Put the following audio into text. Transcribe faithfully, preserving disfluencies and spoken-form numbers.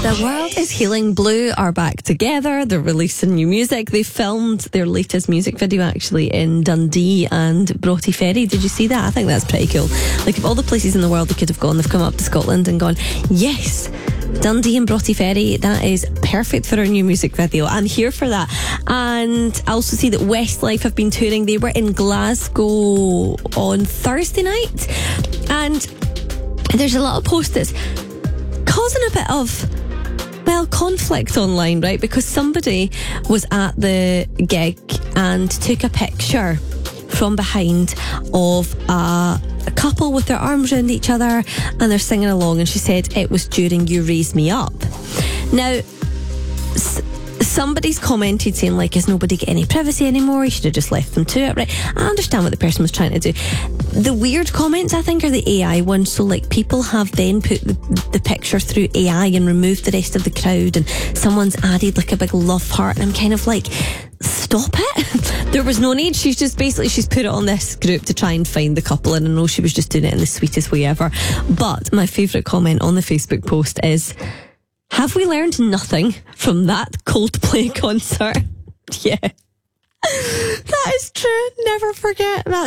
The World is Healing Blue are back together. They're releasing new music. They filmed their latest music video actually in Dundee and Broughty Ferry. Did you see that? I think that's pretty cool. Like, of all the places in the world they could have gone, they've come up to Scotland and gone, yes, Dundee and Broughty Ferry, that is perfect for our new music video. I'm here for that. And I also see that Westlife have been touring. They were in Glasgow on Thursday night, and there's a lot of posts that's causing a bit of, well, conflict online, right? Because somebody was at the gig and took a picture from behind of a, a couple with their arms around each other and they're singing along, and she said it was during You Raise Me Up. Now, s- somebody's commented saying, like, is nobody get any privacy anymore? You should have just left them to it, right? I understand what the person was trying to do. The weird comments, I think, are the A I ones. So, like, people have then put the, the picture through A I and removed the rest of the crowd, and someone's added like a big love heart, and I'm kind of like, stop it. There was no need. She's just basically, she's put it on this group to try and find the couple, and I know she was just doing it in the sweetest way ever. But my favourite comment on the Facebook post is, have we learned nothing from that Coldplay concert? Yeah. That is true. Never forget that.